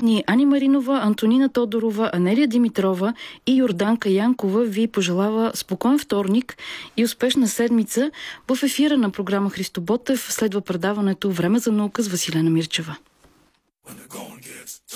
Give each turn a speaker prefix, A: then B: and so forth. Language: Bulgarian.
A: ни Ани Маринова, Антонина Тодорова, Анелия Димитрова и Йорданка Янкова ви пожелава спокоен вторник и успешна седмица. В ефира на програма Христо Ботев следва предаването "Време за наука" с Василена Мирчева.